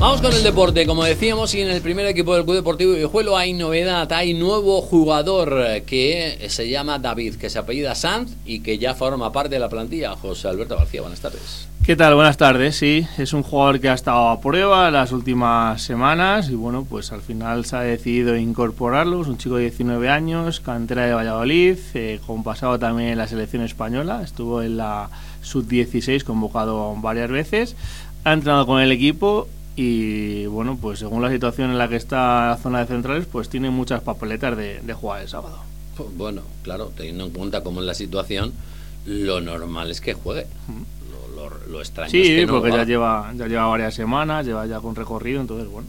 Vamos con el deporte, como decíamos, y en el primer equipo del Club Deportivo Guijuelo hay novedad, hay nuevo jugador que se llama David, que se apellida Sanz y que ya forma parte de la plantilla. José Alberto García, buenas tardes. ¿Qué tal? Buenas tardes, sí, es un jugador que ha estado a prueba las últimas semanas y bueno, pues al final se ha decidido incorporarlo. Es un chico de 19 años, cantera de Valladolid, con pasado también en la selección española, estuvo en la sub-16 convocado varias veces, ha entrenado con el equipo. Y bueno, pues según la situación en la que está la zona de centrales, pues tiene muchas papeletas de jugar el sábado. Bueno, claro, teniendo en cuenta cómo es la situación, lo normal es que juegue. Lo extraño sí, es que no porque va. ya lleva varias semanas, lleva ya con recorrido, entonces bueno.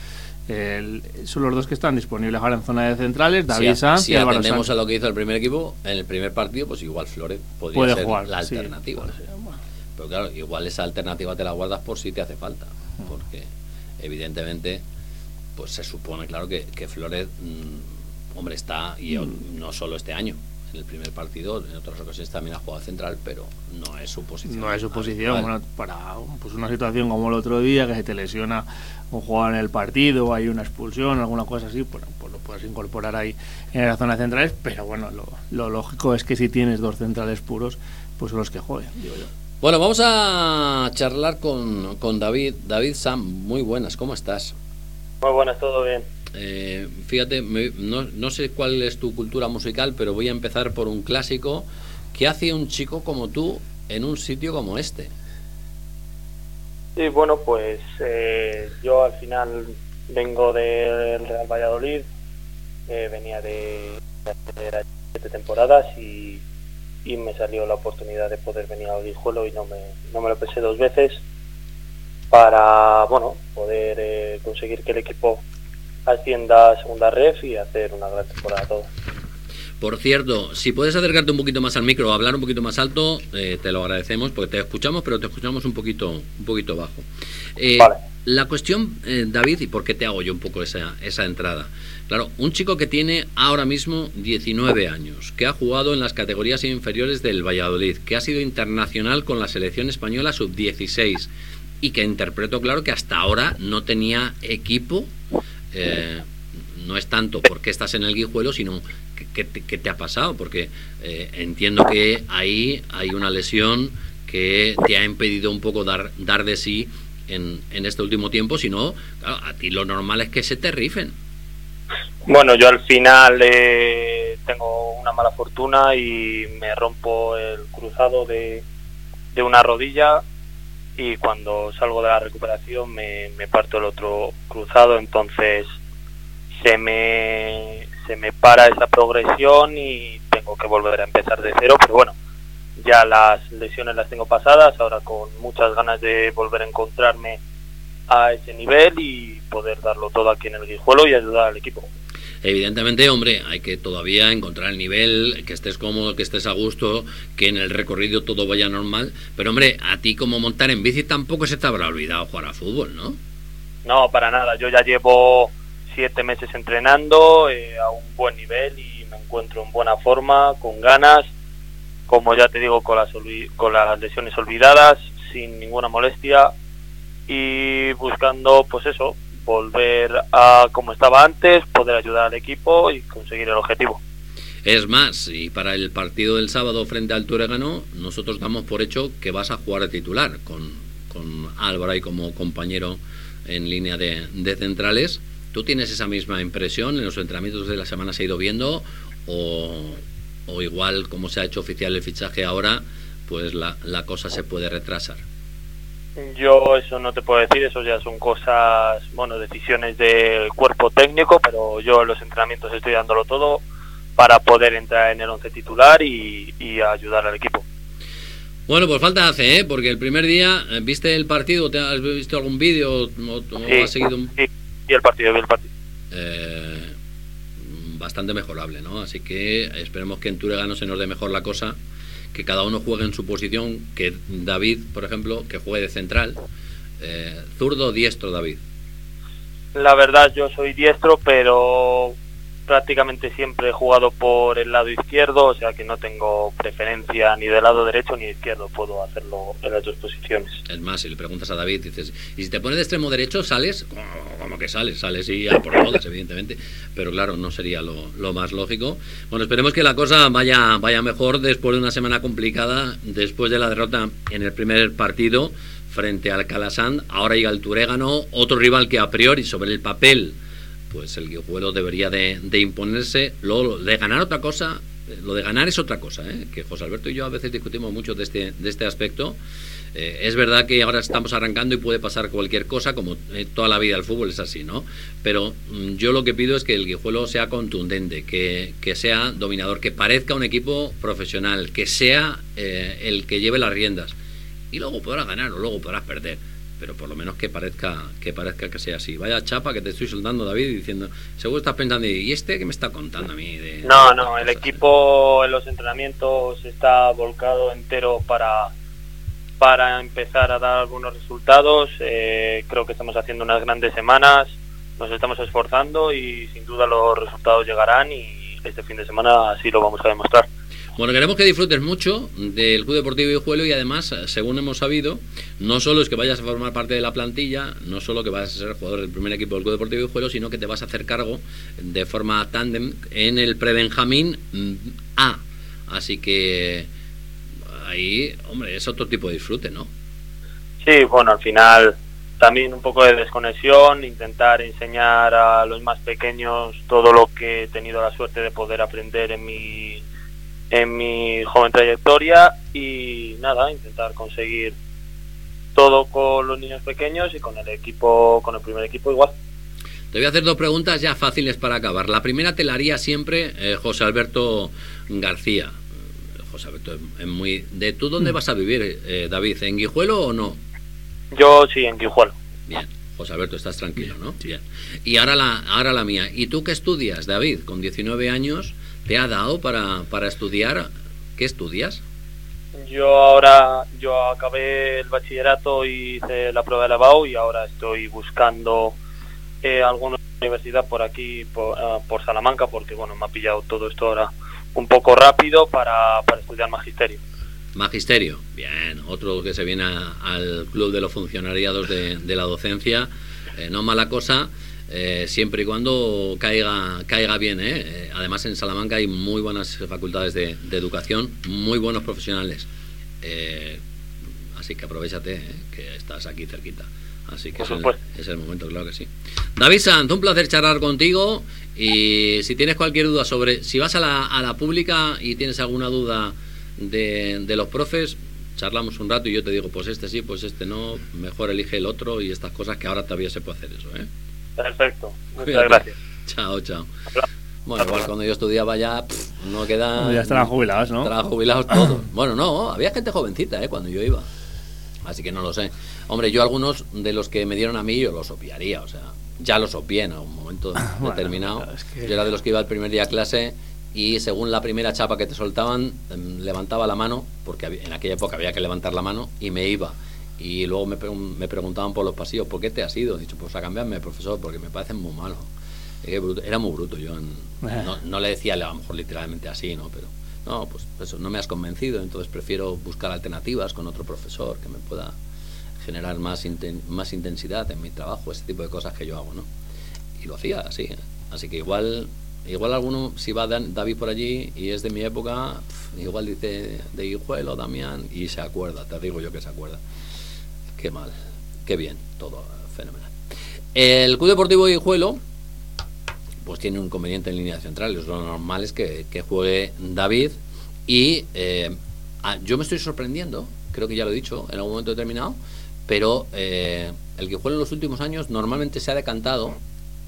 Son los dos que están disponibles ahora en zona de centrales, David Sanz y Álvaro Sanz. Si atendemos a lo que hizo el primer equipo, en el primer partido, pues igual Flores podría ser jugar, la alternativa. Sí, bueno. Pero claro, igual esa alternativa te la guardas por si te hace falta, porque evidentemente pues se supone, claro, que Flores hombre, está, y no solo este año, en el primer partido, en otras ocasiones también ha jugado central, pero no es su posición. No es su posición, bueno, para pues una situación como el otro día, que se te lesiona un jugador en el partido, hay una expulsión, alguna cosa así, pues lo puedes incorporar ahí en la zona de centrales, pero bueno, lo lógico es que si tienes dos centrales puros, pues son los que jueguen, digo yo. Bueno, vamos a charlar con David. David Sanz, muy buenas, ¿cómo estás? Muy buenas, todo bien. Fíjate, no sé cuál es tu cultura musical, pero voy a empezar por un clásico. ¿Qué hace un chico como tú en un sitio como este? Sí, bueno, pues yo al final vengo del Real Valladolid, venía de 7 temporadas y me salió la oportunidad de poder venir al Guijuelo y no me lo pensé dos veces para, bueno, poder conseguir que el equipo ascienda a segunda ref y hacer una gran temporada todos. Por cierto, si puedes acercarte un poquito más al micro o hablar un poquito más alto, te lo agradecemos, porque te escuchamos, pero te escuchamos un poquito bajo. Vale. La cuestión, David, y por qué te hago yo un poco esa entrada. Claro, un chico que tiene ahora mismo 19 años, que ha jugado en las categorías inferiores del Valladolid, que ha sido internacional con la selección española sub-16 y que interpreto, claro, que hasta ahora no tenía equipo. No es tanto porque estás en el Guijuelo, sino que te ha pasado, porque entiendo que ahí hay una lesión que te ha impedido un poco dar de sí en este último tiempo. Si no, claro, a ti lo normal es que se te rifen. Bueno, yo al final tengo una mala fortuna y me rompo el cruzado de una rodilla, y cuando salgo de la recuperación me parto el otro cruzado, entonces se me para esa progresión y tengo que volver a empezar de cero, pero bueno, ya las lesiones las tengo pasadas, ahora con muchas ganas de volver a encontrarme a ese nivel y poder darlo todo aquí en el Guijuelo y ayudar al equipo. Evidentemente, hombre, hay que todavía encontrar el nivel, que estés cómodo, que estés a gusto, que en el recorrido todo vaya normal, pero hombre, a ti como montar en bici tampoco se te habrá olvidado jugar a fútbol, ¿no? No, para nada, yo ya llevo 7 meses entrenando a un buen nivel y me encuentro en buena forma, con ganas, como ya te digo, con las lesiones olvidadas, sin ninguna molestia y buscando, pues eso, volver a como estaba antes, poder ayudar al equipo y conseguir el objetivo. Es más, y para el partido del sábado frente al Túregano, nosotros damos por hecho que vas a jugar de titular con Álvaro y como compañero en línea de centrales. ¿Tú tienes esa misma impresión? ¿En los entrenamientos de la semana se ha ido viendo? ¿O igual, como se ha hecho oficial el fichaje ahora, pues la cosa se puede retrasar? Yo eso no te puedo decir, eso ya son cosas, bueno, decisiones del cuerpo técnico, pero yo en los entrenamientos estoy dándolo todo para poder entrar en el 11 titular y ayudar al equipo. Bueno, pues falta hace, porque el primer día, ¿viste el partido? ¿Te has visto algún vídeo? Sí, has seguido sí, vi el partido. Bastante mejorable, ¿no? Así que esperemos que en Túregano se nos dé mejor la cosa, que cada uno juegue en su posición, que David, por ejemplo, que juegue de central. ¿Zurdo o diestro, David? La verdad, yo soy diestro, pero prácticamente siempre he jugado por el lado izquierdo, o sea que no tengo preferencia ni del lado derecho ni izquierdo, puedo hacerlo en las dos posiciones. Es más, si le preguntas a David, dices, ¿y si te pones de extremo derecho sales? ¿Cómo que sales? Sales y ya por todas, evidentemente, pero claro, no sería lo más lógico. Bueno, esperemos que la cosa vaya mejor después de una semana complicada, después de la derrota en el primer partido frente al Calasanz. Ahora llega el Turégano, otro rival que a priori sobre el papel pues el Guijuelo debería de imponerse. Lo de ganar otra cosa, lo de ganar es otra cosa, que José Alberto y yo a veces discutimos mucho de este aspecto. Es verdad que ahora estamos arrancando y puede pasar cualquier cosa, como toda la vida del fútbol es así, ¿no? Pero yo lo que pido es que el Guijuelo sea contundente, que sea dominador, que parezca un equipo profesional, que sea el que lleve las riendas. Y luego podrás ganar o luego podrás perder, pero por lo menos que parezca que sea así. Vaya chapa que te estoy soltando, David, diciendo, seguro estás pensando, ¿y este qué me está contando a mí? No, el equipo en los entrenamientos está volcado entero para empezar a dar algunos resultados. Creo que estamos haciendo unas grandes semanas, nos estamos esforzando y sin duda los resultados llegarán, y este fin de semana así lo vamos a demostrar. Bueno, queremos que disfrutes mucho del Club Deportivo Guijuelo, y además, según hemos sabido, no solo es que vayas a formar parte de la plantilla, no solo que vas a ser jugador del primer equipo del Club Deportivo Guijuelo, sino que te vas a hacer cargo de forma tándem en el Prebenjamín A. Así que ahí, hombre, es otro tipo de disfrute, ¿no? Sí, bueno, al final también un poco de desconexión, intentar enseñar a los más pequeños todo lo que he tenido la suerte de poder aprender en mi joven trayectoria, y nada, intentar conseguir todo con los niños pequeños y con el equipo, con el primer equipo igual. Te voy a hacer dos preguntas ya fáciles para acabar. La primera te la haría siempre José Alberto García. José Alberto es muy... ¿Tú dónde vas a vivir, David? ¿En Guijuelo o no? Yo sí, en Guijuelo. Bien, José Alberto, estás tranquilo, ¿no? Bien. Y ahora la mía. ¿Y tú qué estudias, David? Con 19 años... ¿Te ha dado para estudiar? ¿Qué estudias? Yo acabé el bachillerato y hice la prueba de la BAU, y ahora estoy buscando alguna universidad por aquí, por Salamanca, porque bueno, me ha pillado todo esto ahora un poco rápido para estudiar magisterio. Magisterio, bien, otro que se viene al club de los funcionariados de la docencia, no mala cosa. Siempre y cuando caiga bien, además en Salamanca hay muy buenas facultades de educación, muy buenos profesionales, así que aprovéchate, que estás aquí cerquita, así que es el momento, claro que sí. David Sanz, un placer charlar contigo, y si tienes cualquier duda sobre si vas a la pública y tienes alguna duda de los profes, charlamos un rato y yo te digo, pues este sí, pues este no, mejor elige el otro, y estas cosas que ahora todavía se puede hacer eso, Perfecto, muchas gracias. Chao. Bueno, igual cuando yo estudiaba ya no queda... Ya estarán jubilados, ¿no? Estarán jubilados todos. Bueno, no, había gente jovencita cuando yo iba. Así que no lo sé. Hombre, yo algunos de los que me dieron a mí yo los obviaría, o sea, ya los obvié en algún momento determinado. Claro, es que... Yo era de los que iba el primer día a clase y según la primera chapa que te soltaban, levantaba la mano, porque en aquella época había que levantar la mano, y me iba. Y luego me preguntaban por los pasillos, ¿por qué te has ido? He dicho, pues a cambiarme, profesor, porque me parecen muy malos. Era muy bruto, yo no le decía a lo mejor literalmente así, ¿no? Pero no, pues eso, no me has convencido, entonces prefiero buscar alternativas con otro profesor que me pueda generar más intensidad en mi trabajo, ese tipo de cosas que yo hago, ¿no? Y lo hacía así, así que igual alguno, si va David por allí y es de mi época, igual dice de Guijuelo, Damián, y se acuerda, te digo yo que se acuerda. Qué mal, qué bien, todo fenomenal. El Club Deportivo Guijuelo pues tiene un inconveniente en línea central. Lo normal es que juegue David, y yo me estoy sorprendiendo, creo que ya lo he dicho en algún momento determinado, pero el Guijuelo en los últimos años normalmente se ha decantado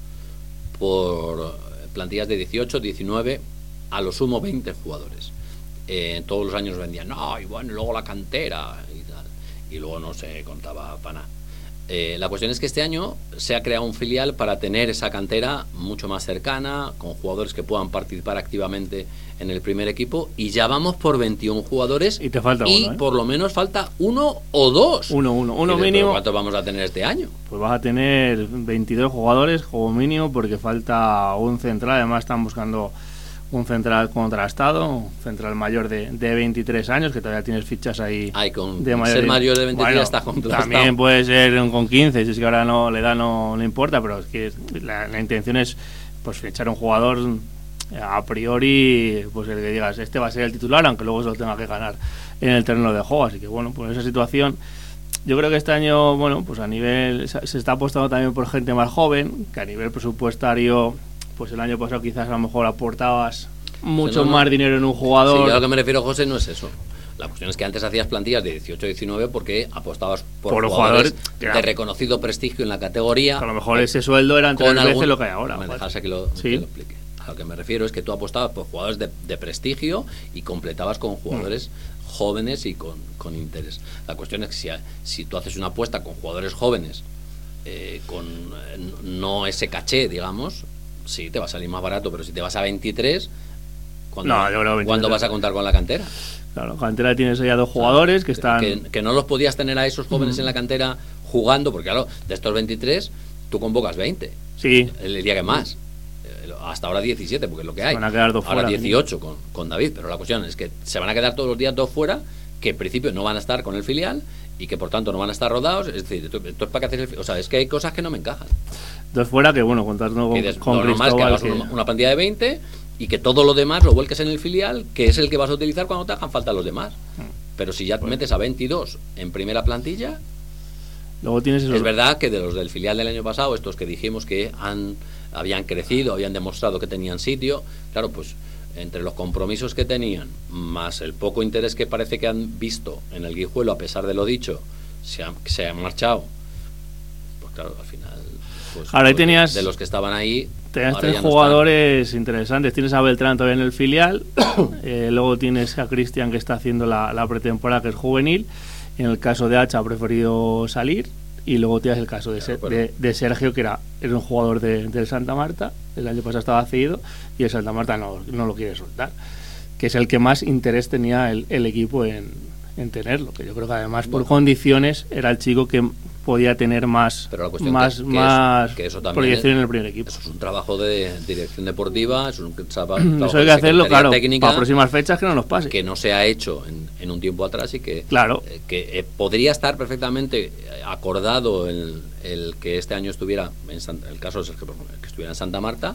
por plantillas de 18, 19, a lo sumo 20 jugadores. Todos los años vendían, no, y bueno, luego la cantera y tal, y luego no se contaba para nada. La cuestión es que este año se ha creado un filial para tener esa cantera mucho más cercana, con jugadores que puedan participar activamente en el primer equipo, y ya vamos por 21 jugadores y te falta uno, por lo menos falta uno o dos. Uno mínimo. ¿Cuántos vamos a tener este año? Pues vas a tener 22 jugadores como mínimo, porque falta un central. Además están buscando un central contrastado, un central mayor de 23 años, que todavía tienes fichas ahí. Con de ser mayor de 23 ya está contrastado. También puede ser con 15, si es que ahora no importa, pero es que la intención es pues fichar un jugador a priori, pues el que digas, este va a ser el titular, aunque luego se lo tenga que ganar en el terreno de juego. Así que bueno, pues esa situación, yo creo que este año, bueno, pues a nivel, se está apostando también por gente más joven, que a nivel presupuestario, pues el año pasado quizás a lo mejor aportabas mucho más dinero en un jugador. Sí, yo a lo que me refiero, José, no es eso. La cuestión es que antes hacías plantillas de 18-19 porque apostabas por jugadores de reconocido prestigio en la categoría. A lo mejor ese sueldo era tres veces lo que hay ahora. Me dejas que lo explique. A lo que me refiero es que tú apostabas por jugadores de prestigio y completabas con jugadores jóvenes y con interés. La cuestión es que si tú haces una apuesta con jugadores jóvenes, con no ese caché, digamos, sí, te va a salir más barato, pero si te vas a 23, ¿cuándo vas a contar con la cantera? Claro, cantera tienes ya dos jugadores que están... Que no los podías tener a esos jóvenes en la cantera jugando, porque claro, de estos 23, tú convocas 20. Sí. El día que más. Hasta ahora 17, porque es lo que hay. Se van a quedar dos ahora fuera, 18 con David, pero la cuestión es que se van a quedar todos los días dos fuera, que en principio no van a estar con el filial y que por tanto no van a estar rodados. Es decir, esto es para que haces o sea, es que hay cosas que no me encajan. Dos fuera que, bueno, contando con normal que hagas una plantilla de 20 y que todo lo demás lo vuelques en el filial, que es el que vas a utilizar cuando te hagan falta los demás. Pero si ya metes a 22 en primera plantilla, luego tienes es verdad que de los del filial del año pasado, estos que dijimos que habían crecido, habían demostrado que tenían sitio, claro, pues entre los compromisos que tenían, más el poco interés que parece que han visto en el Guijuelo, a pesar de lo dicho, se han marchado, pues claro, al final, pues ahora tenías, de los que estaban ahí, tenías tres jugadores interesantes. Tienes a Beltrán todavía en el filial, luego tienes a Cristian, que está haciendo la pretemporada, que es juvenil. En el caso de Hacha ha preferido salir. Y luego tienes el caso de Sergio, que era un jugador del Santa Marta. El año pasado estaba cedido y el Santa Marta no lo quiere soltar, que es el que más interés tenía el equipo en tenerlo, que yo creo que además por condiciones era el chico que podía tener más proyección en el primer equipo. Eso es un trabajo de dirección deportiva, es un trabajo eso hay que hacerlo, claro, técnica, para próximas fechas que no nos pase, que no se ha hecho en un tiempo atrás y que, claro, que podría estar perfectamente acordado el que este año estuviera el caso es que estuviera en Santa Marta,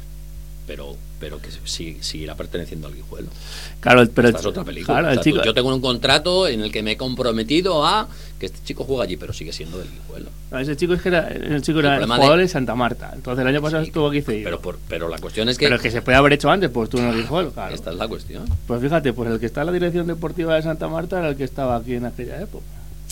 pero que siguiera perteneciendo al Guijuelo. Claro, pero esta es otra película. Claro, yo tengo un contrato en el que me he comprometido a que este chico juega allí, pero sigue siendo del Guijuelo. Ese chico era el jugador de Santa Marta. Entonces el año pasado estuvo aquí cedido. Pero la cuestión es que... Pero que se puede haber hecho antes, pues tú en el Guijuelo, claro. Esta es la cuestión. Pues fíjate, pues el que está en la dirección deportiva de Santa Marta era el que estaba aquí en aquella época.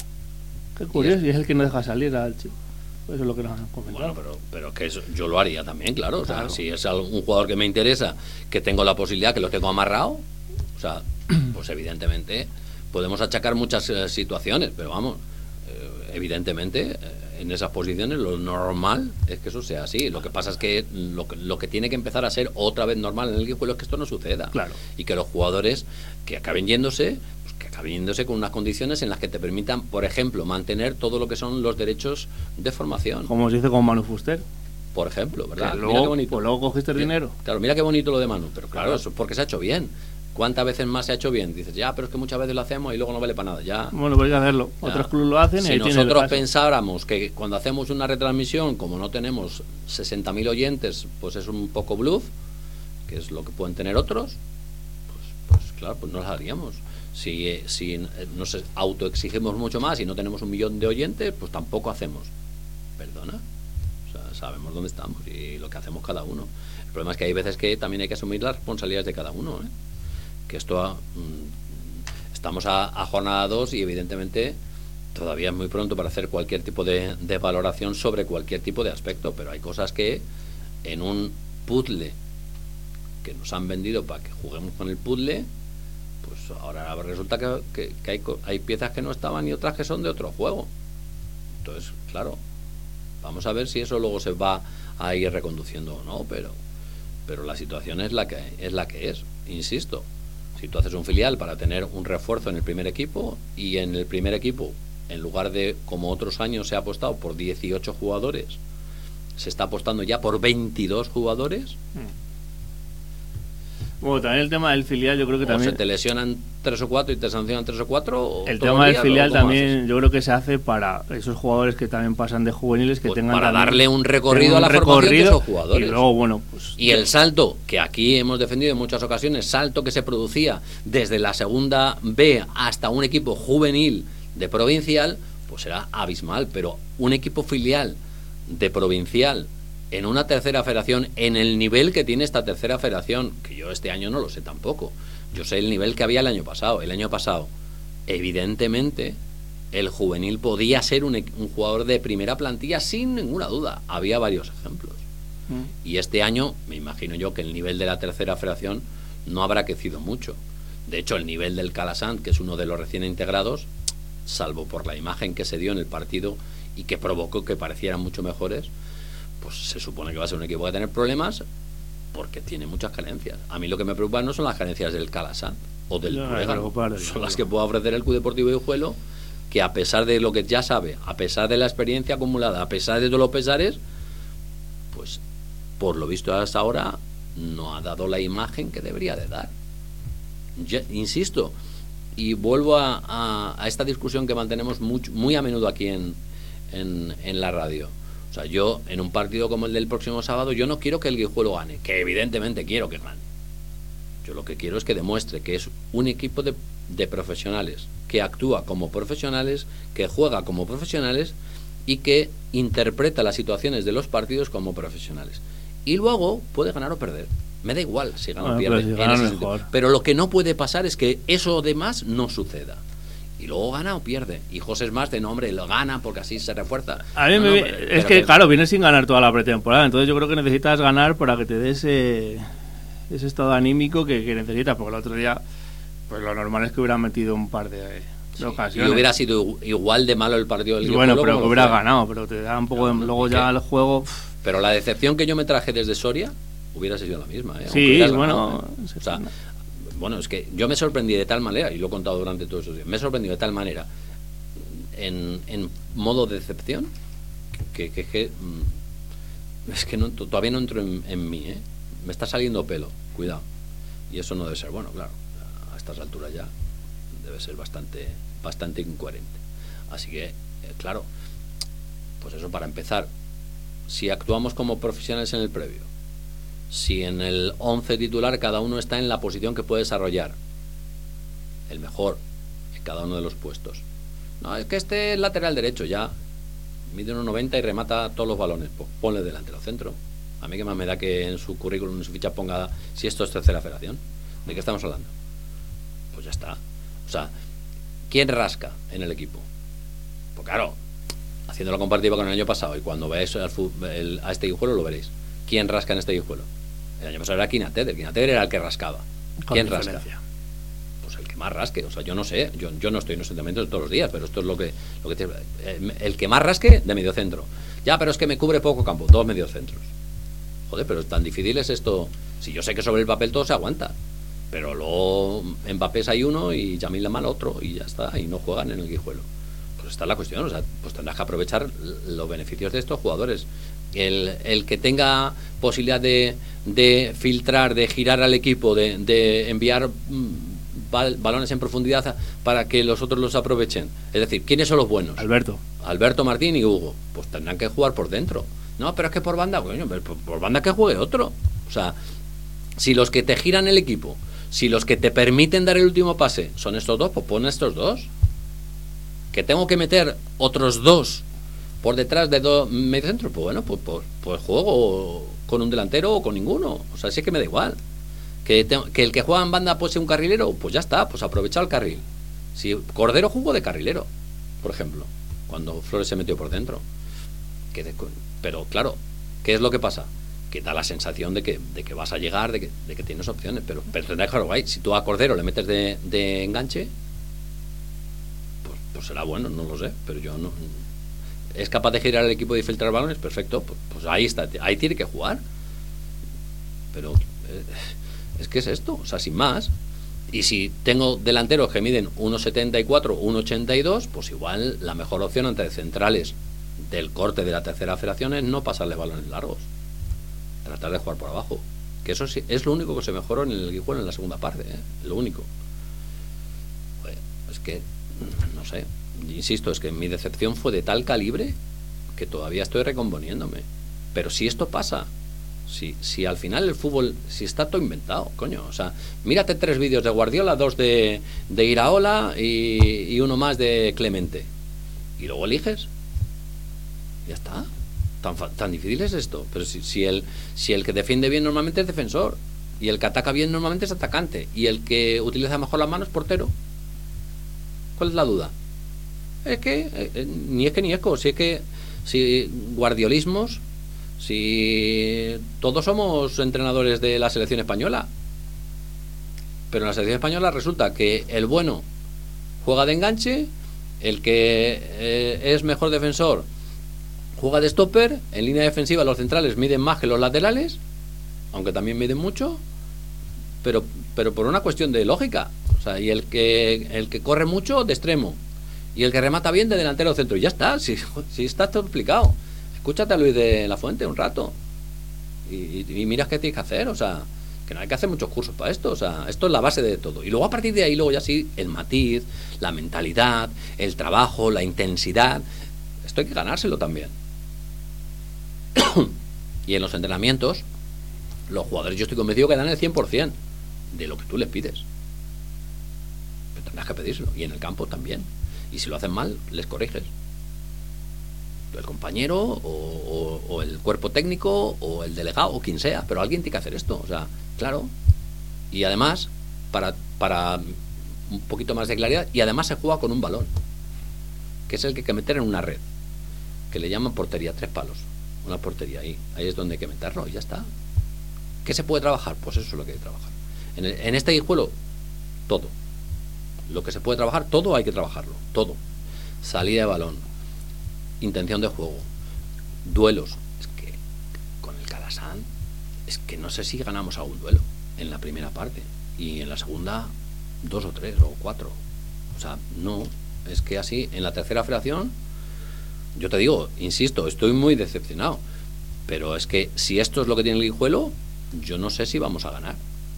Qué curioso, y es el que no deja salir al chico. Eso es lo que nos han comentado. Bueno, pero que eso yo lo haría también, claro. O sea, si es un jugador que me interesa, que tengo la posibilidad, que lo tengo amarrado, o sea, pues evidentemente podemos achacar muchas situaciones, pero vamos, evidentemente en esas posiciones lo normal es que eso sea así. Lo que pasa es que lo que tiene que empezar a ser otra vez normal en el Guijuelo es que esto no suceda. Claro. Y que los jugadores que acaben yéndose con unas condiciones en las que te permitan, por ejemplo, mantener todo lo que son los derechos de formación. Como se dice con Manu Fuster. Por ejemplo, ¿verdad? Luego, mira qué bonito. Pues luego cogiste el dinero. Claro, mira qué bonito lo de Manu, pero claro, eso es porque se ha hecho bien. ¿Cuántas veces más se ha hecho bien? Dices, ya, pero es que muchas veces lo hacemos y luego no vale para nada. Ya. Bueno, pues hay que hacerlo. Ya. Otros clubes lo hacen. Si nosotros pensáramos que cuando hacemos una retransmisión, como no tenemos 60.000 oyentes, pues es un poco bluff, que es lo que pueden tener otros, pues claro, pues no las haríamos. Si nos autoexigimos mucho más y no tenemos 1 millón de oyentes, pues tampoco hacemos. Perdona. O sea, sabemos dónde estamos y lo que hacemos cada uno. El problema es que hay veces que también hay que asumir las responsabilidades de cada uno, ¿eh? Que esto estamos a jornada 2 y evidentemente todavía es muy pronto para hacer cualquier tipo de valoración sobre cualquier tipo de aspecto, pero hay cosas que en un puzzle que nos han vendido para que juguemos con el puzzle, pues ahora resulta que hay piezas que no estaban y otras que son de otro juego. Entonces, claro, vamos a ver si eso luego se va a ir reconduciendo o no, pero la situación es la que es, insisto. Si tú haces un filial para tener un refuerzo en el primer equipo, y en el primer equipo, en lugar de, como otros años se ha apostado por 18 jugadores, se está apostando ya por 22 jugadores. Bueno, también el tema del filial, yo creo que también... O se te lesionan 3 o 4 y te sancionan 3 o 4. El tema del filial también, yo creo que se hace para esos jugadores que también pasan de juveniles, que pues tengan para también, darle un recorrido a la formación de esos jugadores. Y luego, bueno, pues... Y el salto, que aquí hemos defendido en muchas ocasiones, salto que se producía desde la segunda B hasta un equipo juvenil de provincial, pues era abismal. Pero un equipo filial de provincial en una tercera federación, en el nivel que tiene esta tercera federación, que yo este año no lo sé tampoco, yo sé el nivel que había el año pasado. El año pasado, evidentemente, el juvenil podía ser un jugador de primera plantilla sin ninguna duda. Había varios ejemplos. Y este año, me imagino yo que el nivel de la tercera federación no habrá crecido mucho. De hecho, el nivel del Calasant, que es uno de los recién integrados, salvo por la imagen que se dio en el partido y que provocó que parecieran mucho mejores, pues se supone que va a ser un equipo que va a tener problemas porque tiene muchas carencias. A mí lo que me preocupa no son las carencias del Calasant o del Puregan, son las que pueda ofrecer el Club Deportivo Guijuelo, que a pesar de lo que ya sabe, a pesar de la experiencia acumulada, a pesar de todos los pesares, pues por lo visto hasta ahora no ha dado la imagen que debería de dar. Yo, insisto, y vuelvo a esta discusión que mantenemos muy a menudo aquí en la radio. O sea, yo en un partido como el del próximo sábado, yo no quiero que el Guijuelo gane, que evidentemente quiero que gane. Yo lo que quiero es que demuestre que es un equipo de profesionales, que actúa como profesionales, que juega como profesionales y que interpreta las situaciones de los partidos como profesionales. Y luego puede ganar o perder. Me da igual si gana o pierde. Pero lo que no puede pasar es que eso demás no suceda. Y luego gana o pierde. Y José es más de nombre, lo gana porque así se refuerza. A mí es que, claro, vienes sin ganar toda la pretemporada. Entonces yo creo que necesitas ganar para que te dé ese estado anímico que necesitas. Porque el otro día, pues lo normal es que hubieran metido un par de ocasiones. Y hubiera sido igual de malo el partido del Bueno, pero que hubiera ganado. Pero te da un poco de... Luego ya el juego... Pero la decepción que yo me traje desde Soria hubiera sido la misma. Sí, bueno... O sea... Bueno, es que yo me sorprendí de tal manera, y lo he contado durante todos esos días, me he sorprendido de tal manera en modo de decepción que es que no, todavía no entro en mí, ¿eh? Me está saliendo pelo, cuidado. Y eso no debe ser bueno, claro. A estas alturas ya debe ser bastante incoherente. Así que, claro, pues eso para empezar. Si actuamos como profesionales en el previo, si en el 11 titular cada uno está en la posición que puede desarrollar, el mejor en cada uno de los puestos. No, es que este es lateral derecho, ya mide 1,90 y remata todos los balones, pues ponle delantero centro. A mí que más me da que en su currículum, en su ficha ponga si esto es tercera federación. ¿De qué estamos hablando? Pues ya está. O sea, ¿quién rasca en el equipo? Pues claro, haciendo la comparativa con el año pasado, y cuando veáis a este Guijuelo lo veréis. ¿Quién rasca en este Guijuelo? El año pasado era Quinater, el Quinater era el que rascaba. ¿Quién rasca? Pues el que más rasque. O sea, yo no sé, yo no estoy en los entrenamientos todos los días, pero esto es lo que el que más rasque de mediocentro. Ya, pero es que me cubre poco campo, 2 mediocentros. Joder, pero tan difícil es esto. Si yo sé que sobre el papel todo se aguanta, pero luego en Mbappé hay uno y Yamil Lamal otro y ya está, y no juegan en el Guijuelo. Pues está la cuestión, o sea, pues tendrás que aprovechar los beneficios de estos jugadores. El que tenga posibilidad de filtrar, de girar al equipo, de enviar balones en profundidad para que los otros los aprovechen. Es decir, ¿quiénes son los buenos? Alberto Martín y Hugo. Pues tendrán que jugar por dentro. No, pero es que por banda, coño, por banda que juegue otro. O sea, si los que te giran el equipo, si los que te permiten dar el último pase son estos dos, pues pon estos dos. Que tengo que meter otros dos por detrás de dos mediocentros, pues bueno, pues juego con un delantero o con ninguno. O sea, sí que me da igual. Que el que juega en banda pues sea un carrilero, pues ya está, pues aprovecha el carril. Si Cordero jugó de carrilero, por ejemplo, cuando Flores se metió por dentro. Pero claro, ¿qué es lo que pasa? Que da la sensación de que vas a llegar, de que tienes opciones, pero tendrás que jugar. Si tú a Cordero le metes de enganche, pues será bueno, no lo sé, pero yo no... es capaz de girar el equipo y filtrar balones, perfecto, pues ahí está, ahí tiene que jugar. Pero es que es esto, o sea, sin más. Y si tengo delanteros que miden 1,74, 1,82, pues igual la mejor opción ante centrales del corte de la tercera federación es no pasarle balones largos, tratar de jugar por abajo, que eso sí, es lo único que se mejoró en el Guijuelo en la segunda parte, lo único. Pues, es que no sé, insisto, es que mi decepción fue de tal calibre que todavía estoy recomponiéndome. Pero si esto pasa, si al final el fútbol, si está todo inventado, coño, o sea, mírate 3 vídeos de Guardiola, 2 de Iraola y uno más de Clemente, y luego eliges, ya está. Tan difícil es esto. Pero si el que defiende bien normalmente es defensor, y el que ataca bien normalmente es atacante, y el que utiliza mejor las manos es portero. ¿Cuál es la duda? Es que ni es si es que si guardiolismos, si todos somos entrenadores de la selección española, pero en la selección española resulta que el bueno juega de enganche, el que es mejor defensor juega de stopper, en línea defensiva los centrales miden más que los laterales, aunque también miden mucho, pero por una cuestión de lógica. O sea, y el que corre mucho de extremo, y el que remata bien de delantero centro, y ya está, si está todo explicado. Escúchate a Luis de la Fuente un rato y miras qué tienes que hacer. O sea, que no hay que hacer muchos cursos para esto. O sea, esto es la base de todo, y luego a partir de ahí, luego ya sí, el matiz, la mentalidad, el trabajo, la intensidad, esto hay que ganárselo también. Y en los entrenamientos los jugadores, yo estoy convencido que dan el 100% de lo que tú les pides, pero tendrás que pedírselo. Y en el campo también. Y si lo hacen mal, les corriges, el compañero o el cuerpo técnico o el delegado o quien sea, pero alguien tiene que hacer esto. O sea, claro. Y además, para un poquito más de claridad, y además se juega con un balón, que es el que hay que meter en una red, que le llaman portería, 3 palos, una portería, ahí es donde hay que meterlo, y ya está. ¿Qué se puede trabajar? Pues eso es lo que hay que trabajar. En este Guijuelo, todo lo que se puede trabajar, todo hay que trabajarlo, todo. Salida de balón, intención de juego, duelos. Es que con el Calasan, es que no sé si ganamos algún duelo en la primera parte, y en la segunda 2 o 3 o 4. O sea, no, es que así en la tercera federación, yo te digo, insisto, estoy muy decepcionado, pero es que si esto es lo que tiene el Guijuelo, yo no sé si vamos a ganar.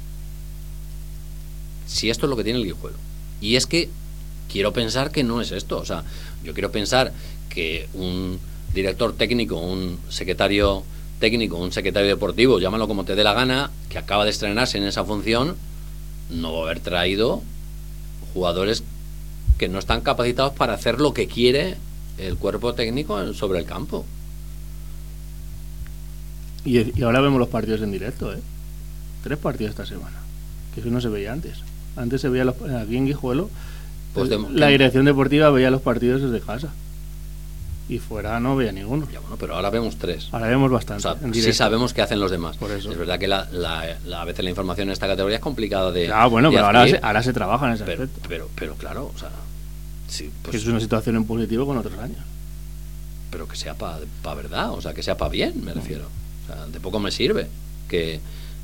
Si esto es lo que tiene el Guijuelo. Y es que quiero pensar que no es esto. O sea, yo quiero pensar que un director técnico, un secretario técnico, un secretario deportivo, llámalo como te dé la gana, que acaba de estrenarse en esa función, no va a haber traído jugadores que no están capacitados para hacer lo que quiere el cuerpo técnico sobre el campo. Y ahora vemos los partidos en directo, 3 partidos esta semana, que eso no se veía antes. Antes se veía aquí en Guijuelo, pues la dirección deportiva veía los partidos desde casa, y fuera no veía ninguno. Ya, bueno, pero ahora vemos 3. Ahora vemos bastante. O sea, sí sabemos qué hacen los demás. Por eso. Es verdad que a veces la información en esta categoría es complicada de... Bueno, pero ahora se trabaja en ese aspecto. Pero claro, o sea... Sí, pues, es una situación en positivo con otros años. Pero que sea para verdad, o sea, que sea para bien, me refiero. O sea, de poco me sirve que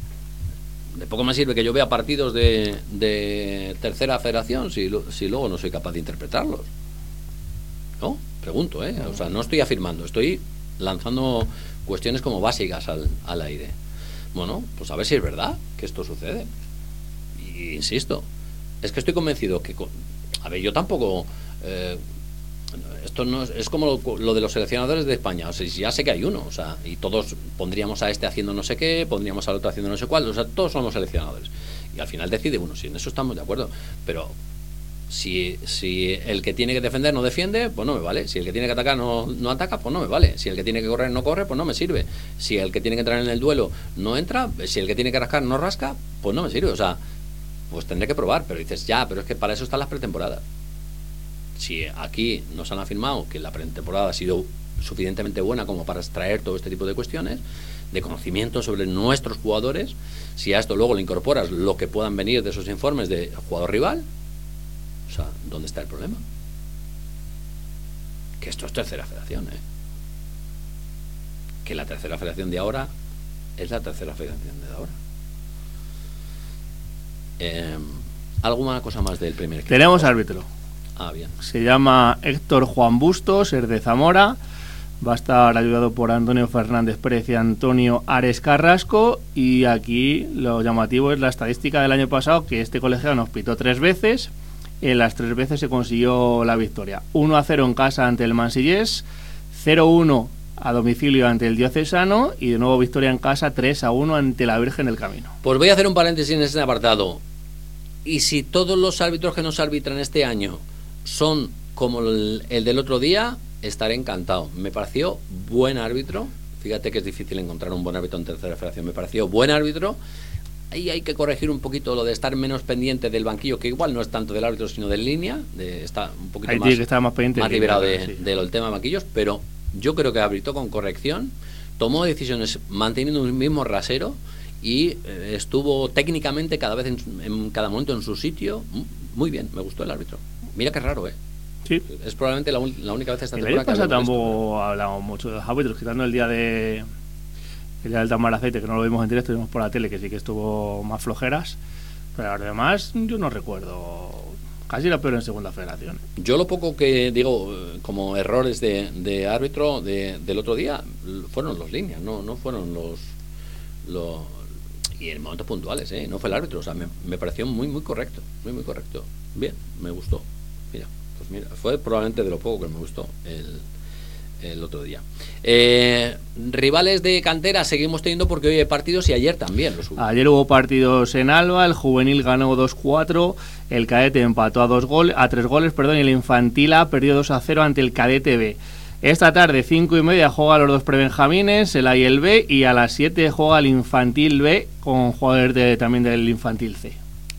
yo vea partidos de tercera federación si luego no soy capaz de interpretarlos. ¿No? Pregunto, O sea, no estoy afirmando, estoy lanzando cuestiones como básicas al aire. Bueno, pues a ver si es verdad que esto sucede. Y insisto, es que estoy convencido que... A ver, yo tampoco... esto no es como lo de los seleccionadores de España. O sea, ya sé que hay uno, o sea, y todos pondríamos a este haciendo no sé qué, pondríamos al otro haciendo no sé cuál, o sea, todos somos seleccionadores. Y al final decide uno, si en eso estamos de acuerdo. Pero si el que tiene que defender no defiende, pues no me vale. Si el que tiene que atacar no ataca, pues no me vale. Si el que tiene que correr no corre, pues no me sirve. Si el que tiene que entrar en el duelo no entra, si el que tiene que rascar no rasca, pues no me sirve. O sea, pues tendré que probar. Pero dices, ya, pero es que para eso están las pretemporadas. Si aquí nos han afirmado que la pretemporada ha sido suficientemente buena como para extraer todo este tipo de cuestiones, de conocimiento sobre nuestros jugadores, si a esto luego le incorporas lo que puedan venir de esos informes del jugador rival, o sea, ¿dónde está el problema? que esto es tercera federación, que la tercera federación de ahora es la tercera federación de ahora. ¿Alguna cosa más del primer equipo? Tenemos árbitro. Bien. Se llama Héctor Juan Bustos, es de Zamora. Va a estar ayudado por Antonio Fernández Pérez y Antonio Ares Carrasco. Y aquí lo llamativo es la estadística del año pasado, que este colegiado nos pitó 3 veces. En las 3 veces se consiguió la victoria. 1-0 en casa ante el Mansillés, 0-1 a domicilio ante el Diocesano y de nuevo victoria en casa 3-1 ante la Virgen del Camino. Pues voy a hacer un paréntesis en este apartado. Y si todos los árbitros que nos arbitran este año son como el del otro día, estaré encantado. Me pareció buen árbitro. Fíjate que es difícil encontrar un buen árbitro en tercera federación. Me pareció buen árbitro. Ahí hay que corregir un poquito lo de estar menos pendiente del banquillo, que igual no es tanto del árbitro sino del línea, está un poquito más, que estar más pendiente, más liberado del tema de banquillos, pero yo creo que arbitró con corrección, tomó decisiones manteniendo un mismo rasero y estuvo técnicamente cada vez en cada momento en su sitio. Muy bien, me gustó el árbitro. Mira qué raro, Sí. Es probablemente la única vez esta temporada. El año pasado tampoco hablamos mucho de los árbitros, quitando el día del Tamaraceite, que no lo vimos en directo, lo vimos por la tele, que sí que estuvo más flojeras, pero además yo no recuerdo, casi era peor en segunda federación. Yo lo poco que digo como errores de árbitro del otro día fueron los líneas, no fueron los y en momentos puntuales, no fue el árbitro, o sea, me pareció muy correcto, muy correcto. Bien, me gustó. Mira, fue probablemente de lo poco que me gustó el otro día. Rivales de cantera seguimos teniendo porque hoy hay partidos y ayer también los hubo. Ayer hubo partidos en Alba, el juvenil ganó 2-4, el cadete empató a 3 goles, y el infantil A perdió 2-0 ante el cadete B. Esta tarde 5:30 juega los 2 prebenjamines, el A y el B, y a las 7 juega el infantil B con jugadores también del infantil C.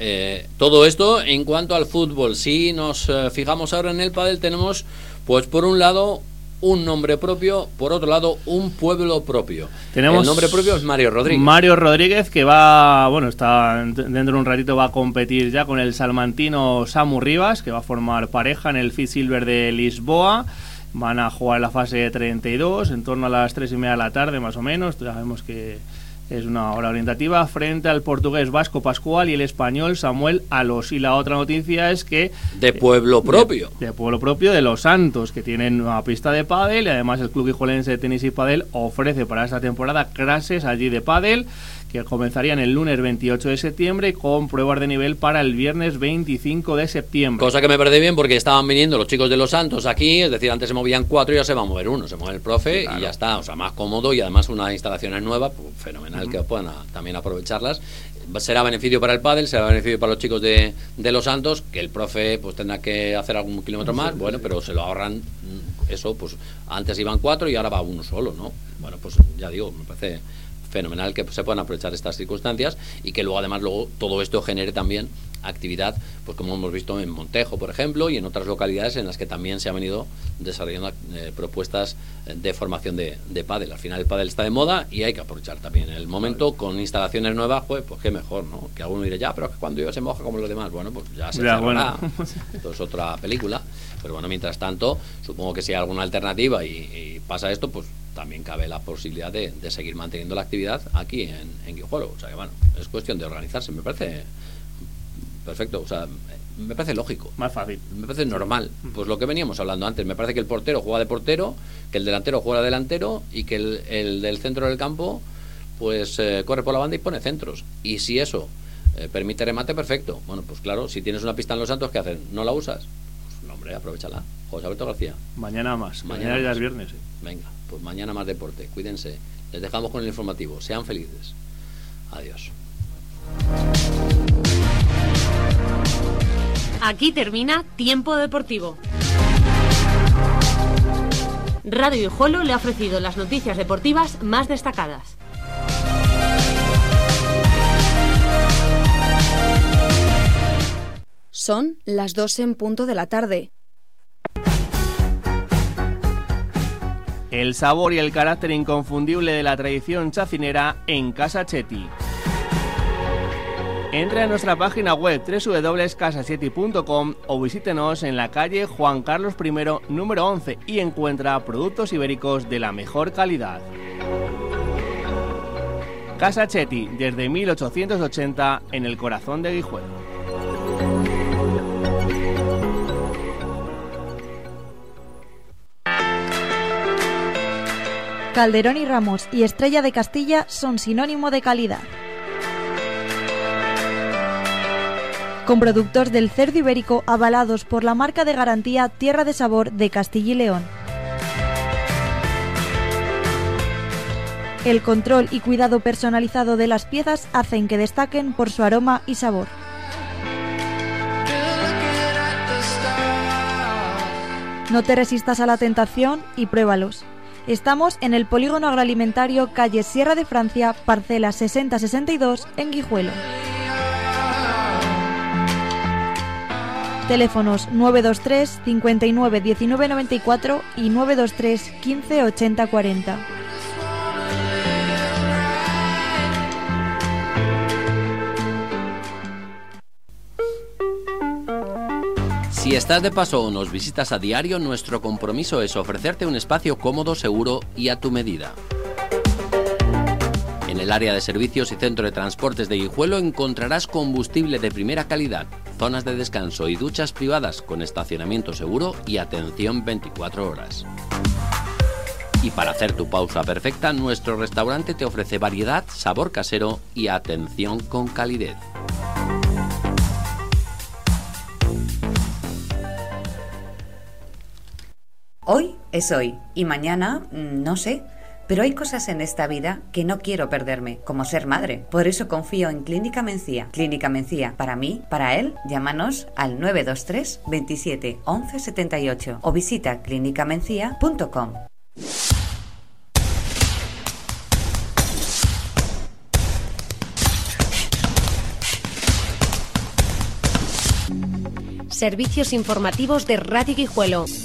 Todo esto en cuanto al fútbol. Si nos fijamos ahora en el pádel, tenemos pues por un lado un nombre propio, por otro lado un pueblo propio. El nombre propio es Mario Rodríguez. Mario Rodríguez, que va, está dentro de un ratito, va a competir ya con el salmantino Samu Rivas, que va a formar pareja en el Fit Silver de Lisboa. Van a jugar la fase de 32 en torno a las 3:30 de la tarde más o menos. Sabemos que es una hora orientativa, frente al portugués Vasco Pascual y el español Samuel Alos. Y la otra noticia es que de pueblo propio de pueblo propio de Los Santos, que tienen una pista de pádel, y además el Club Guijuelense de Tenis y Pádel ofrece para esta temporada clases allí de pádel, que comenzarían el lunes 28 de septiembre con pruebas de nivel para el viernes 25 de septiembre. Cosa que me parece bien porque estaban viniendo los chicos de Los Santos aquí, es decir, antes se movían 4 y ya se va a mover 1, se mueve el profe, sí, claro, y ya está, o sea, más cómodo y además unas instalaciones nuevas, pues, fenomenal, que puedan también aprovecharlas. Será beneficio para el pádel, será beneficio para los chicos de Los Santos, que el profe pues tendrá que hacer algún kilómetro más, bueno, pero se lo ahorran eso, pues antes iban 4 y ahora va 1 solo, ¿no? Bueno, pues ya digo, me parece fenomenal que se puedan aprovechar estas circunstancias y que luego además todo esto genere también actividad, pues como hemos visto en Montejo, por ejemplo, y en otras localidades en las que también se han venido desarrollando propuestas de formación de pádel. Al final el pádel está de moda y hay que aprovechar también el momento con instalaciones nuevas, pues qué mejor, ¿no? Que alguno dirá, ya, pero es que cuando yo se moja como los demás, bueno, pues ya se cerrará, bueno. Esto es otra película, pero bueno, mientras tanto, supongo que si hay alguna alternativa y pasa esto, pues también cabe la posibilidad de seguir manteniendo la actividad aquí en Guijuelo. O sea que bueno, es cuestión de organizarse, me parece perfecto, o sea, me parece lógico, más fácil, me parece normal, pues lo que veníamos hablando antes. Me parece que el portero juega de portero, que el delantero juega de delantero y que el del centro del campo pues corre por la banda y pone centros, y si eso permite remate, perfecto. Bueno, pues claro, si tienes una pista en Los Santos, ¿qué hacen? ¿No la usas? Pues no, hombre, aprovechala. José Alberto García, mañana más, mañana ya es viernes, sí. Venga, pues mañana más deporte, cuídense, les dejamos con el informativo, sean felices, adiós. Aquí termina Tiempo Deportivo. Radio Guijuelo le ha ofrecido las noticias deportivas más destacadas. Son las 2:00 p.m. El sabor y el carácter inconfundible de la tradición chacinera en Casa Chetti. Entra en nuestra página web www.casasieti.com o visítenos en la calle Juan Carlos I, número 11 y encuentra productos ibéricos de la mejor calidad. Casa Chetti, desde 1880, en el corazón de Guijuelo. Calderón y Ramos y Estrella de Castilla son sinónimo de calidad. Con productos del cerdo ibérico avalados por la marca de garantía Tierra de Sabor de Castilla y León. El control y cuidado personalizado de las piezas hacen que destaquen por su aroma y sabor. No te resistas a la tentación y pruébalos. Estamos en el Polígono Agroalimentario, calle Sierra de Francia, parcela 6062, en Guijuelo. Teléfonos 923 59 19 94 y 923 15 80 40. Si estás de paso o nos visitas a diario, nuestro compromiso es ofrecerte un espacio cómodo, seguro y a tu medida. En el área de servicios y centro de transportes de Guijuelo encontrarás combustible de primera calidad, zonas de descanso y duchas privadas con estacionamiento seguro y atención 24 horas. Y para hacer tu pausa perfecta, nuestro restaurante te ofrece variedad, sabor casero y atención con calidez. Hoy es hoy y mañana no sé, pero hay cosas en esta vida que no quiero perderme, como ser madre. Por eso confío en Clínica Mencía. Clínica Mencía, para mí, para él, llámanos al 923 27 11 78 o visita clinicamencia.com. Servicios informativos de Radio Guijuelo.